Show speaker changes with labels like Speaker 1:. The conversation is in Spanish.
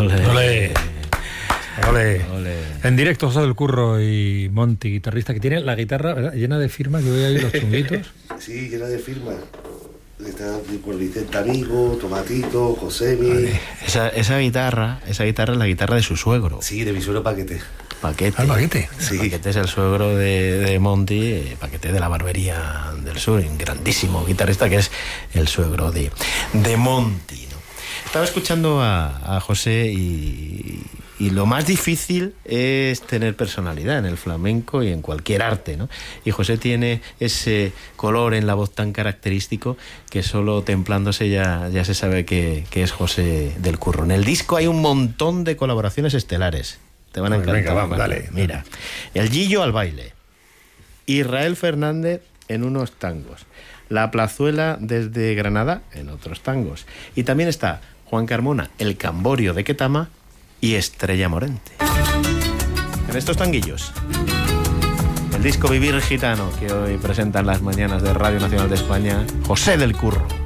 Speaker 1: Olé.
Speaker 2: Olé. Ole.
Speaker 1: Ole.
Speaker 2: En directo José del Curro y Monty, guitarrista, que tiene la guitarra, ¿verdad?, llena de firmas. Yo veo ahí los chunguitos.
Speaker 3: Sí, llena de firmas. Está por Vicente Amigo, Tomatito, Josemi.
Speaker 1: Vale. Esa guitarra es la guitarra de su suegro.
Speaker 3: Sí, de mi suegro Paquete.
Speaker 1: Paquete.
Speaker 2: ¿Al Paquete?
Speaker 3: Sí.
Speaker 1: Paquete es el suegro de Monty, Paquete de la Barbería del Sur, un grandísimo guitarrista que es el suegro de Monty, ¿no? Estaba escuchando a José y lo más difícil es tener personalidad en el flamenco y en cualquier arte, ¿no? Y José tiene ese color en la voz tan característico que solo templándose ya se sabe que es José del Curro. En el disco hay un montón de colaboraciones estelares. Te van a encantar.
Speaker 2: Venga, vamos, dale.
Speaker 1: Mira, el Gillo al baile, Israel Fernández en unos tangos, La Plazuela desde Granada en otros tangos. Y también está Juan Carmona, el Camborio de Ketama y Estrella Morente. En estos tanguillos, el disco Vivir Gitano que hoy presentan las mañanas de Radio Nacional de España, José del Curro.